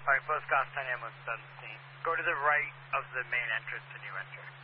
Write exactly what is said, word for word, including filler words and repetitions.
Alright, Post Cost ten ambulance done scene. Go to the right of the main entrance and you enter.